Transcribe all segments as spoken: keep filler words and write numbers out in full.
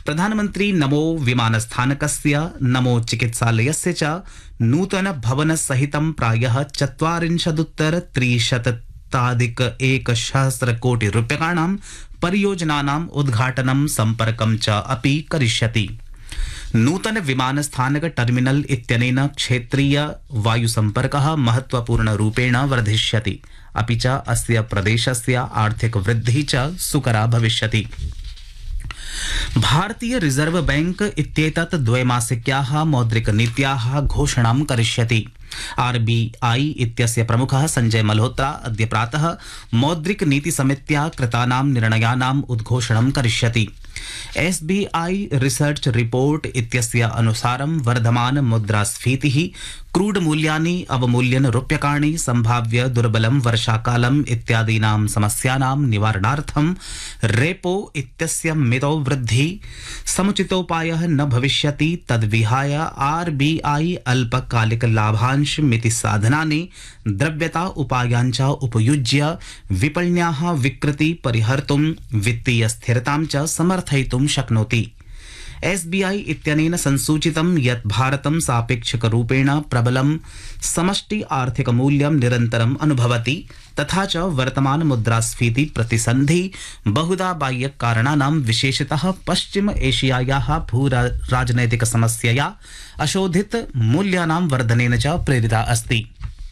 प्रधानमन्त्री नमो विमानस्थानकस्य नमो चिकित्सालयस्य च नूतन भवनसहितं प्रायः चत्वारिंशदुत्तर त्रिशताधिक एकसहस्र कोटि रूप्यकाणां परियोजनानाम् उद्घाटनं सम्पर्कं च अपि करिष्यति। नूतन विमानस्थानक टर्मिनल इत्यनेन क्षेत्रीय वायुसम्पर्कः महत्वपूर्णरूपेण वर्धिष्यति, अपि च अस्य प्रदेशस्य आर्थिक वृद्धिः च सुकरा भविष्यति। भारतीय रिजर्व बैंक इत्येतत् द्वैमासिक्याः मौद्रिकनीत्याः घोषणां करिष्यति। आरबीआई इत्यस्य प्रमुखः संजय मल्होत्रा अद्य प्रातः मौद्रिकनीतिसमित्या कृतानां निर्णयानाम् उद्घोषणं करिष्यति। एसबीआई रिसर्च रिपोर्ट इत्यस्य अनुसारं वर्धमान मुद्रास्फीतिः, क्रूड मूल्यानि अवमूल्यन रूप्यकाणि, संभाव्य दुर्बलं वर्षाकालम् इत्यादीनां समस्यानां निवारणार्थं रेपो इत्यस्य मितौ वृद्धि समुचितोपायः न भविष्यति। तद्विहाय आरबीआई अल्पकालिक लाभांश मिति साधनानि द्रव्यता उपायाञ्च उपयुज्य विपण्याः विकृति परिहर्तुं वित्तीय स्थिरतां च समर्थयितुं शक्नोति। एसबीआई इत्यनेन संसूचितं यत् भारतं सापेक्षिकरूपेण प्रबलं समष्टि आर्थिक मूल्यं निरन्तरम् अनुभवति, तथा च वर्तमान मुद्रास्फीति प्रतिसन्धि बहुधा बाह्य कारणानां विशेषतः पश्चिम एशियायाः भू राजनैतिक समस्यया अशोधित मूल्यानां वर्धनेन च प्रेरिता अस्ति।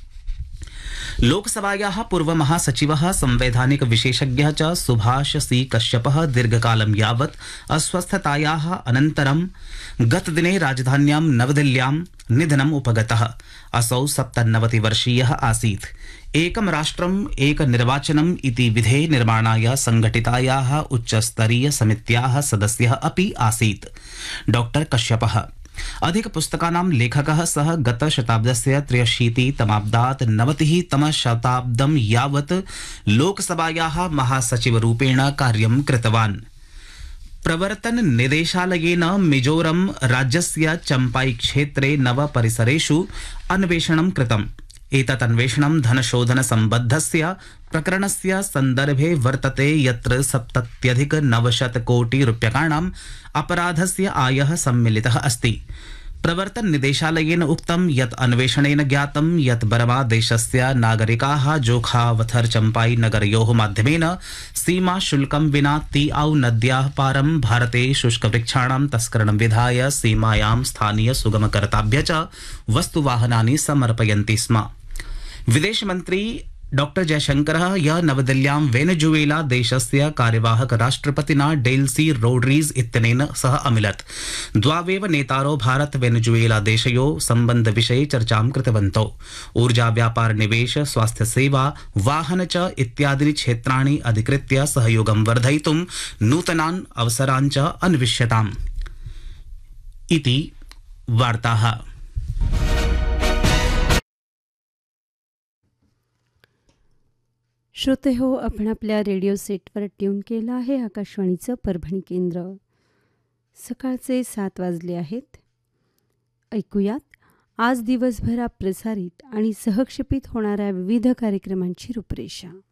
लोकसभायाः पूर्व महासचिवः संवैधानिक विशेषज्ञः च सुभाष सी कश्यपः दीर्घकालं यावत् अस्वस्थतायाः अनन्तरं गतदिने राजधान्यां नवदिल्ल्यां निधनम् उपगतः। असौ सप्तनवतिवर्षीयः आसीत्। एकं राष्ट्रम् एक निर्वाचनम् इति विधे निर्माणाय संघटितायाः उच्चस्तरीय समित्याः सदस्यः अपि आसीत्। डॉक्टर कश्यपः अधिक पुस्तकानां लेखकः सः गत शताब्दस्य त्र्यशीतितमाब्दात् नवतिः तमशताब्दं यावत् लोकसभायाः महासचिवरूपेण कार्यं कृतवान्। प्रवर्तन निदेशालयेन मिजोरम राज्यस्य चम्पाई क्षेत्रे नव परिसरेषु अन्वेषणं कृतम्। एतत् अन्वेषणं धनशोधन सम्बद्धस्य प्रकरणस्य सन्दर्भे वर्तते, यत्र सप्तत्यधिक नवशत कोटि रूप्यकाणाम् अपराधस्य आयः सम्मिलितः अस्ति। प्रवर्तन निदेशालयेन उक्तं यत् अन्वेषणेन ज्ञातं यत् बर्मा देशस्य नागरिकाः जोखावथर चम्पाई नगरयोः माध्यमेन सीमा शुल्कं विना तीआउ नद्याः पारं भारते शुष्कवृक्षाणां तस्करणं विधाय सीमायां स्थानीय सुगमकर्ताभ्य च वस्तुवाहनानि समर्पयन्ति स्म। विदेश मंत्री डॉक्टर जयशंकरः यः नवदिल्ल्यां वेनेजुएला देशस्य कार्यवाहक राष्ट्रपतिना डेल्सी रोड्रीज इत्यनेन सह अमिलत्। द्वावेव नेतारो भारत वेनेजुएला देशयोः सम्बन्धविषये चर्चां कृतवन्तौ। ऊर्जा व्यापार निवेश स्वास्थ्य सेवा वाहन च इत्यादीनि क्षेत्राणि अधिकृत्य सहयोगं वर्धयितुं नूतनान् अवसरान् च अन्विष्यताम् इति वार्ताः। श्रोते हो, आपण आपल्या रेडिओ सेटवर ट्यून केलं आहे आकाशवाणीचं परभणी केंद्र। सकाळचे सात वाजले आहेत। ऐकूयात आज दिवसभरात प्रसारित आणि सहक्षेपित होणाऱ्या विविध कार्यक्रमांची रूपरेषा।